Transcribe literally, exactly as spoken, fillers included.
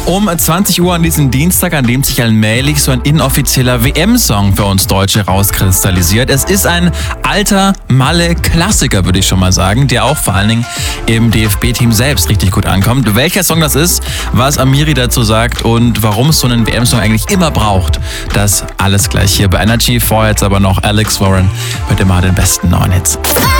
Um zwanzig Uhr an diesem Dienstag, an dem sich allmählich so ein inoffizieller W M-Song für uns Deutsche rauskristallisiert. Es ist ein alter Malle-Klassiker, würde ich schon mal sagen, der auch vor allen Dingen im D F B-Team selbst richtig gut ankommt. Welcher Song das ist, was Amiri dazu sagt und warum es so einen W M-Song eigentlich immer braucht, das alles gleich hier bei Energy. Vorher jetzt aber noch Alex Warren mit immer den besten neuen Hits.